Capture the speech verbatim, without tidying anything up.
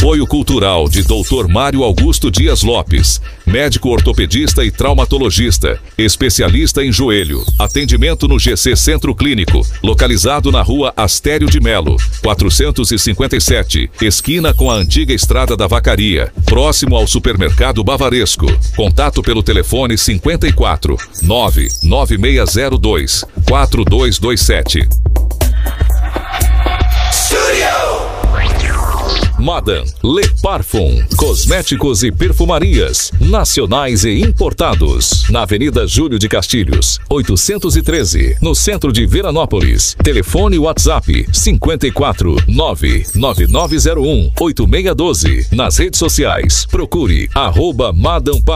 Apoio cultural de doutor Mário Augusto Dias Lopes, médico ortopedista e traumatologista, especialista em joelho. Atendimento no G C Centro Clínico, localizado na rua Astério de Melo, quatrocentos e cinquenta e sete, esquina com a antiga Estrada da Vacaria, próximo ao Supermercado Bavaresco. Contato pelo telefone cinquenta e quatro, nove nove seis zero dois, quatro dois dois sete. Madame Le Parfum, cosméticos e perfumarias, nacionais e importados. Na Avenida Júlio de Castilhos, oitocentos e treze, no centro de Veranópolis. Telefone WhatsApp cinquenta e quatro, nove nove nove zero um, oito seis um dois. Nas redes sociais, procure arroba Madame